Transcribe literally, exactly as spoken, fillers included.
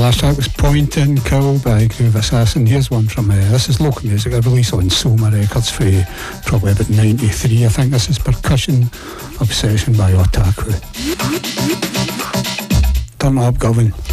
last track was Point and Kill by Groove Assassin. Here's one from, uh, this is local music, a release on Soma Records for probably about ninety-three, I think. This is Percussion Obsession by Otaku. Turn it up, Govan.